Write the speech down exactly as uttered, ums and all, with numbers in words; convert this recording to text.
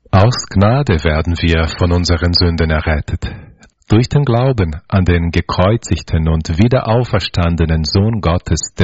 Aus Gnade werden wir von unseren Sünden errettet, durch den Glauben an den gekreuzigten und wiederauferstandenen Sohn Gottes,